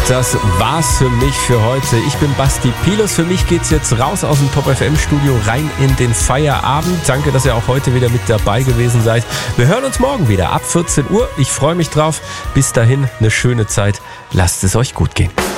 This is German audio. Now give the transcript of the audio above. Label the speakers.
Speaker 1: Das war's für mich für heute. Ich bin Basti Pilus. Für mich geht's jetzt raus aus dem Pop FM Studio rein in den Feierabend. Danke, dass ihr auch heute wieder mit dabei gewesen seid. Wir hören uns morgen wieder ab 14 Uhr. Ich freue mich drauf. Bis dahin eine schöne Zeit. Lasst es euch gut gehen.